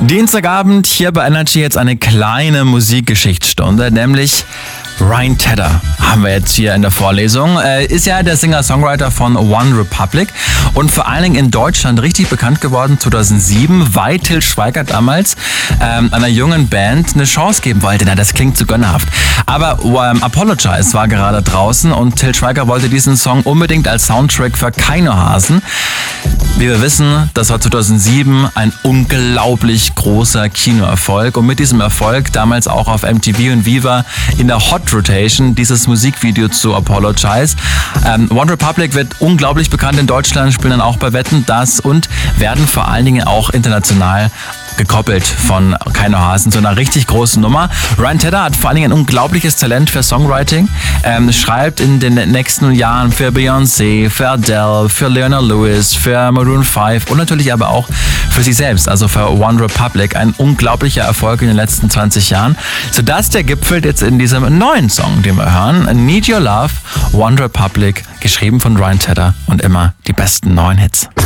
Dienstagabend hier bei Energy jetzt eine kleine Musikgeschichtsstunde, nämlich Ryan Tedder haben wir jetzt hier in der Vorlesung. Ist ja der Singer-Songwriter von One Republic und vor allen Dingen in Deutschland richtig bekannt geworden 2007, weil Til Schweiger damals einer jungen Band eine Chance geben wollte. Na, das klingt zu gönnerhaft. Aber Apologize war gerade draußen und Til Schweiger wollte diesen Song unbedingt als Soundtrack für Keinohasen. Wie wir wissen, das war 2007 ein unglaublich großer Kinoerfolg und mit diesem Erfolg damals auch auf MTV und Viva in der Hot Rotation dieses Musikvideo zu Apologize. One Republic wird unglaublich bekannt in Deutschland, spielen dann auch bei Wetten, das und werden vor allen Dingen auch international gekoppelt von Keinohasen zu einer richtig großen Nummer. Ryan Tedder hat vor allen Dingen ein unglaubliches Talent für Songwriting, schreibt in den nächsten Jahren für Beyoncé, für Adele, für Leona Lewis, für Maroon 5 und natürlich aber auch für sich selbst, also für One Republic. Ein unglaublicher Erfolg in den letzten 20 Jahren, sodass der gipfelt jetzt in diesem neuen Song, den wir hören, Need Your Love, One Republic, geschrieben von Ryan Tedder und immer die besten neuen Hits.